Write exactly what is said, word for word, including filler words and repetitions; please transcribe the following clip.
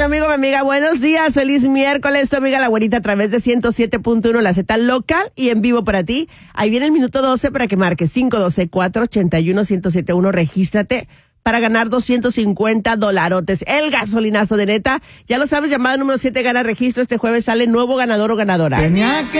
mi amigo, mi amiga, buenos días, feliz miércoles, tu amiga La Güerita a través de ciento siete punto uno, la Z local y en vivo para ti. Ahí viene el minuto doce para que marques cinco uno dos, cuatro ocho uno, uno cero siete uno, regístrate para ganar doscientos cincuenta dolarotes, el gasolinazo de neta. Ya lo sabes, llamada número siete gana registro, este jueves sale nuevo ganador o ganadora. Tenía que